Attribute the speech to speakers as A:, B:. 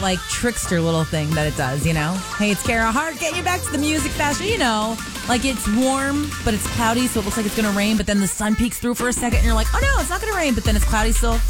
A: like trickster little thing that it does, you know? Hey, it's Kara Hart, getting you back to the music faster, you know. Like it's warm, but it's cloudy, so it looks like it's going to rain, but then the sun peeks through for a second, and you're like, oh no, it's not going to rain, but then it's cloudy still.